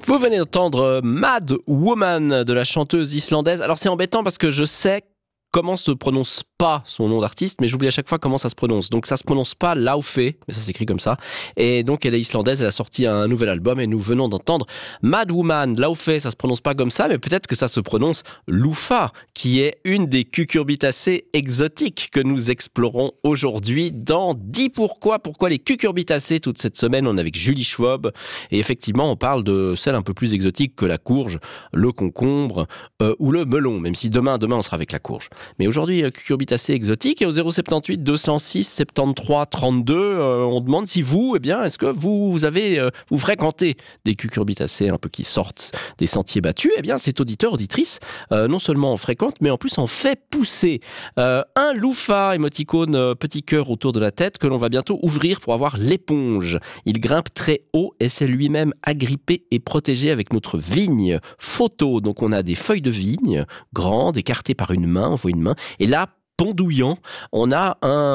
Vous venez d'entendre Mad Woman de la chanteuse islandaise. Alors c'est embêtant parce que je sais comment se prononce pas son nom d'artiste, mais j'oublie à chaque fois comment ça se prononce. Donc ça se prononce pas Laufey, mais ça s'écrit comme ça. Et donc elle est islandaise, elle a sorti un nouvel album et nous venons d'entendre Mad Woman. Laufey, ça se prononce pas comme ça, mais peut-être que ça se prononce Louffa, qui est une des cucurbitacées exotiques que nous explorons aujourd'hui dans Dis pourquoi les cucurbitacées. Toute cette semaine, on est avec Julie Schwab et effectivement, on parle de celles un peu plus exotiques que la courge, le concombre ou le melon, même si demain on sera avec la courge. Mais aujourd'hui, cucurbitacées exotiques, et au 078 206 73 32, on demande si vous, est-ce que vous fréquentez des cucurbitacées un peu qui sortent des sentiers battus. Cet auditeur, auditrice, non seulement en fréquente, mais en plus en fait pousser un louffa, émoticône petit cœur autour de la tête, que l'on va bientôt ouvrir pour avoir l'éponge. Il grimpe très haut et c'est lui-même agrippé et protégé avec notre vigne photo. Donc on a des feuilles de vigne grandes, écartées par une main, on voit une main, et là, pendouillant, on a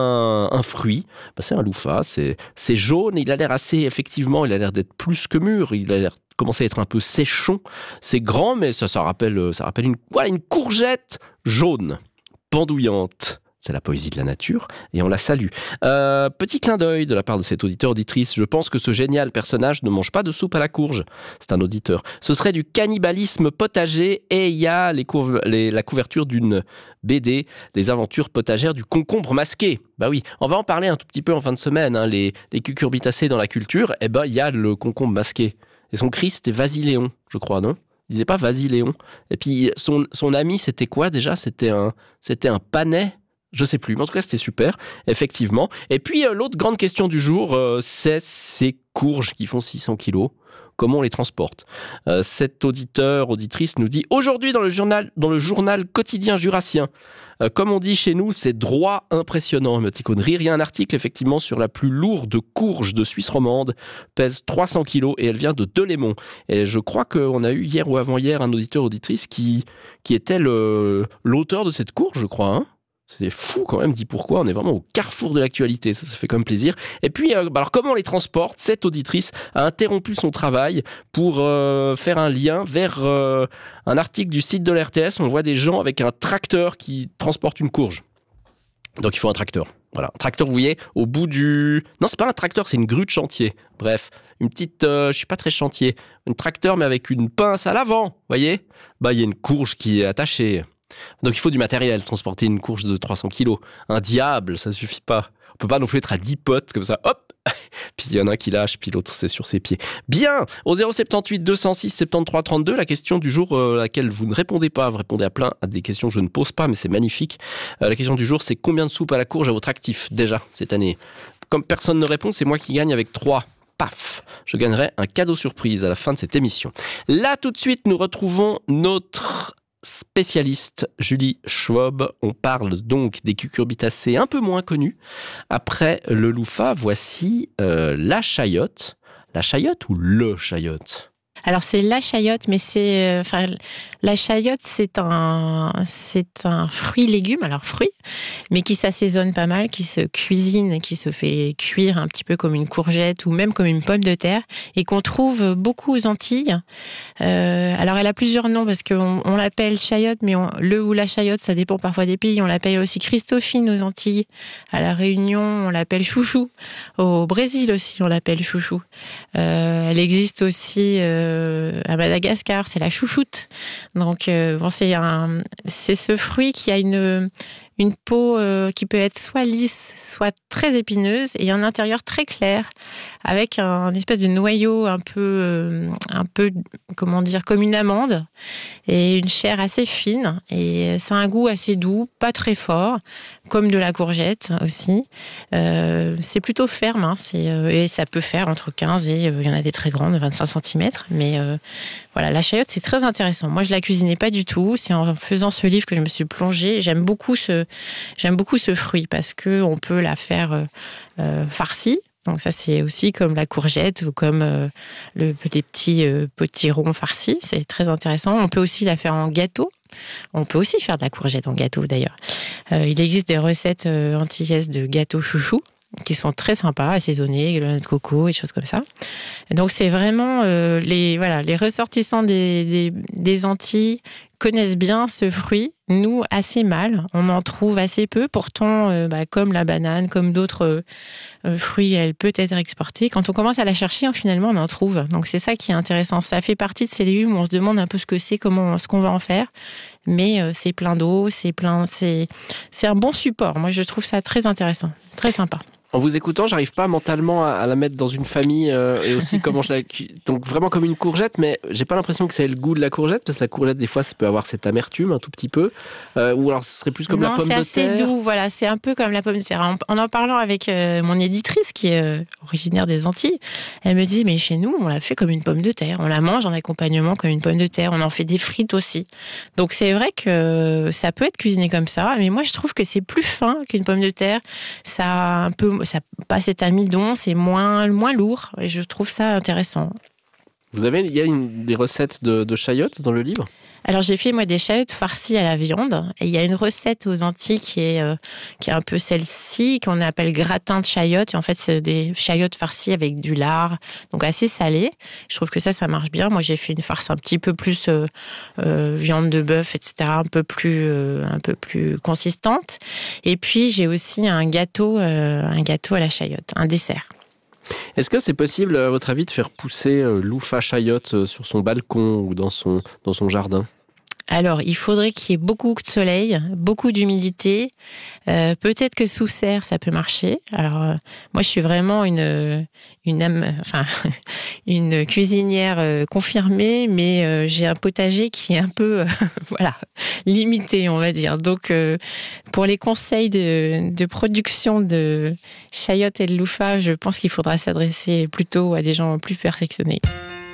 un fruit, c'est un louffa, c'est jaune, il a l'air il a l'air d'être plus que mûr, il a l'air commencer à être un peu séchon, c'est grand, mais ça rappelle une courgette jaune, pendouillante. C'est la poésie de la nature et on la salue. Petit clin d'œil de la part de cet auditeur-auditrice. Je pense que ce génial personnage ne mange pas de soupe à la courge. C'est un auditeur. Ce serait du cannibalisme potager et il y a la couverture d'une BD, Les aventures potagères du concombre masqué. Bah oui, on va en parler un tout petit peu en fin de semaine. Les cucurbitacées dans la culture, il y a le concombre masqué. Et son cri, c'était Vasiléon, je crois, non ? Il disait pas Vasiléon. Et puis son ami, c'était quoi déjà ? C'était un panais. Je sais plus, mais en tout cas, c'était super, effectivement. Et puis, l'autre grande question du jour, c'est ces courges qui font 600 kilos. Comment on les transporte ? Cet auditrice nous dit « Aujourd'hui, dans le journal quotidien jurassien, comme on dit chez nous, c'est droit impressionnant. » Émoticône rire. Il y a un article, effectivement, sur la plus lourde courge de Suisse romande, pèse 300 kilos et elle vient de Delémont. Et je crois qu'on a eu hier ou avant-hier un auditeur-auditrice qui était l'auteur de cette courge, je crois, hein. C'est fou quand même, Dis pourquoi, on est vraiment au carrefour de l'actualité, ça fait quand même plaisir. Et puis, alors comment on les transporte ? Cette auditrice a interrompu son travail pour faire un lien vers un article du site de l'RTS. On voit des gens avec un tracteur qui transporte une courge. Donc il faut un tracteur. Voilà, un tracteur, vous voyez, au bout du... Non, c'est pas un tracteur, c'est une grue de chantier. Bref, une petite... je suis pas très chantier. Un tracteur, mais avec une pince à l'avant, vous voyez ? Il y a une courge qui est attachée. Donc il faut du matériel, transporter une courge de 300 kilos. Un diable, ça suffit pas. On peut pas non plus être à 10 potes comme ça, hop. Puis il y en a un qui lâche, puis l'autre c'est sur ses pieds. Bien, au 078 206 73 32, la question du jour à laquelle vous ne répondez pas, vous répondez à des questions que je ne pose pas, mais c'est magnifique. La question du jour, c'est combien de soupe à la courge à votre actif déjà cette année ? Comme personne ne répond, c'est moi qui gagne avec 3. Paf, je gagnerai un cadeau surprise à la fin de cette émission. Là tout de suite, nous retrouvons notre spécialiste Julie Schwab. On parle donc des cucurbitacées un peu moins connues. Après le louffa, voici la chayotte. La chayotte ou le chayotte ? Alors c'est la chayotte, mais la chayotte c'est un fruit légume, mais qui s'assaisonne pas mal, qui se cuisine, qui se fait cuire un petit peu comme une courgette ou même comme une pomme de terre et qu'on trouve beaucoup aux Antilles. Alors elle a plusieurs noms parce qu'on l'appelle chayotte, mais le ou la chayotte ça dépend parfois des pays. On l'appelle aussi Christophine aux Antilles. À la Réunion on l'appelle chouchou. Au Brésil aussi on l'appelle chouchou. Elle existe aussi à Madagascar, c'est la chouchoute. Donc c'est ce fruit qui a une peau qui peut être soit lisse, soit très épineuse, et un intérieur très clair, avec un espèce de noyau un peu, comment dire, comme une amande, et une chair assez fine, et ça a un goût assez doux, pas très fort, comme de la courgette aussi. C'est plutôt ferme, hein, et ça peut faire entre 15 et il y en a des très grandes, 25 cm, mais voilà, la chayotte c'est très intéressant. Moi je la cuisinais pas du tout, c'est en faisant ce livre que je me suis plongée. J'aime beaucoup ce fruit parce que on peut la faire farcie. Donc ça c'est aussi comme la courgette ou comme les petits potirons farcis. C'est très intéressant. On peut aussi la faire en gâteau. On peut aussi faire de la courgette en gâteau d'ailleurs. Il existe des recettes antillaises de gâteau chouchou. qui sont très sympas, assaisonnés, de la noix de coco et des choses comme ça. Et donc c'est vraiment les ressortissants des Antilles connaissent bien ce fruit. Nous, assez mal. On en trouve assez peu. Pourtant, comme la banane, comme d'autres fruits, elle peut être exportée. Quand on commence à la chercher, finalement, on en trouve. Donc c'est ça qui est intéressant. Ça fait partie de ces légumes où on se demande un peu ce que c'est, ce qu'on va en faire. Mais c'est plein d'eau, c'est un bon support. Moi, je trouve ça très intéressant, très sympa. En vous écoutant, j'arrive pas mentalement à la mettre dans une famille et aussi comment je la donc vraiment comme une courgette, mais j'ai pas l'impression que c'est le goût de la courgette parce que la courgette des fois ça peut avoir cette amertume un tout petit peu ou alors ce serait plus comme la pomme de terre. Non, c'est assez doux, voilà, c'est un peu comme la pomme de terre. En parlant avec mon éditrice qui est originaire des Antilles, elle me dit mais chez nous on la fait comme une pomme de terre, on la mange en accompagnement comme une pomme de terre, on en fait des frites aussi. Donc c'est vrai que ça peut être cuisiné comme ça, mais moi je trouve que c'est plus fin qu'une pomme de terre. Ça pas cet amidon, c'est moins lourd et je trouve ça intéressant. Il y a des recettes de chayotes dans le livre ? Alors j'ai fait moi des chayotes farcies à la viande et il y a une recette aux Antilles qui est un peu celle-ci qu'on appelle gratin de chayotes. Et en fait c'est des chayotes farcies avec du lard, donc assez salé. Je trouve que ça marche bien. Moi j'ai fait une farce un petit peu plus viande de bœuf, etc. Un peu plus consistante. Et puis j'ai aussi un gâteau à la chayote, un dessert. Est-ce que c'est possible, à votre avis, de faire pousser l'oufa chayote sur son balcon ou dans son jardin ? Alors, il faudrait qu'il y ait beaucoup de soleil, beaucoup d'humidité. Peut-être que sous serre, ça peut marcher. Alors, moi, je suis vraiment une cuisinière confirmée, mais j'ai un potager qui est un peu, limité, on va dire. Donc, pour les conseils de production de chayotes et de loufa, je pense qu'il faudra s'adresser plutôt à des gens plus perfectionnés.